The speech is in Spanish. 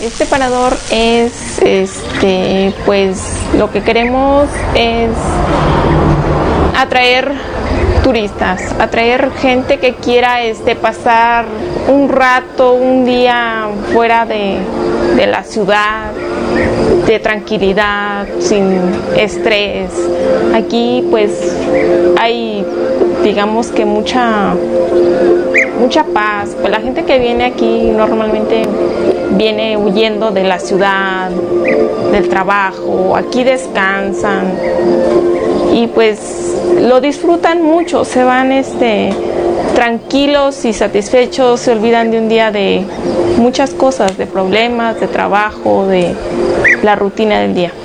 Este parador es, pues lo que queremos es atraer turistas, atraer gente que quiera pasar un rato, un día fuera de la ciudad, de tranquilidad, sin estrés. Aquí pues hay, digamos que mucha paz. Pues la gente que viene aquí normalmente viene huyendo de la ciudad, del trabajo, aquí descansan y pues lo disfrutan mucho, se van tranquilos y satisfechos, se olvidan de un día de muchas cosas, de problemas, de trabajo, de la rutina del día.